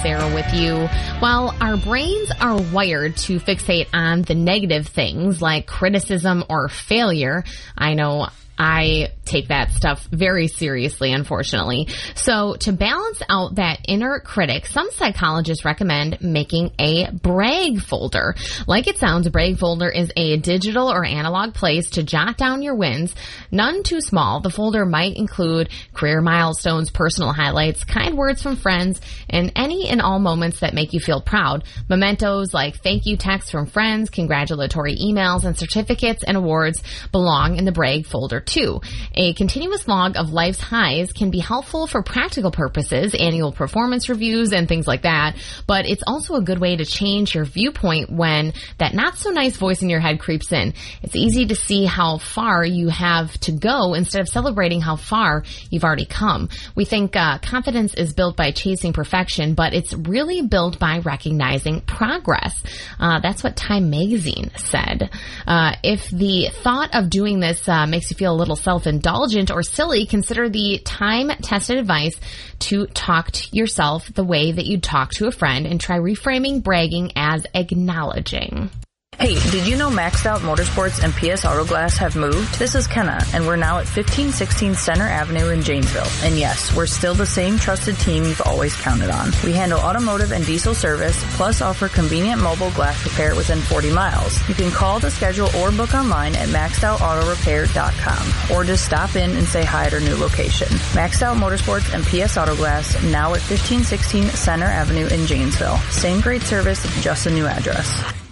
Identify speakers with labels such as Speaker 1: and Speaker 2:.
Speaker 1: there with you. While our brains are wired to fixate on the negative things like criticism or failure, I know I take that stuff very seriously, unfortunately. So to balance out that inner critic, some psychologists recommend making a brag folder. Like it sounds, a brag folder is a digital or analog place to jot down your wins, none too small. The folder might include career milestones, personal highlights, kind words from friends, and any and all moments that make you feel proud. Mementos like thank you texts from friends, congratulatory emails, and certificates and awards belong in the brag folder too. A continuous log of life's highs can be helpful for practical purposes, annual performance reviews and things like that, but it's also a good way to change your viewpoint when that not so nice voice in your head creeps in. It's easy to see how far you have to go instead of celebrating how far you've already come. We think confidence is built by chasing perfection, but it's really built by recognizing progress. That's what Time Magazine said. If the thought of doing this makes you feel a little self-indulgent or silly, consider the time-tested advice to talk to yourself the way that you'd talk to a friend and try reframing bragging as acknowledging.
Speaker 2: Hey, did you know Maxed Out Motorsports and PS Auto Glass have moved? This is Kenna, and we're now at 1516 Center Avenue in Janesville. And yes, we're still the same trusted team you've always counted on. We handle automotive and diesel service, plus offer convenient mobile glass repair within 40 miles. You can call to schedule or book online at maxedoutautorepair.com, or just stop in and say hi at our new location. Maxed Out Motorsports and PS Auto Glass, now at 1516 Center Avenue in Janesville. Same great service, just a new address.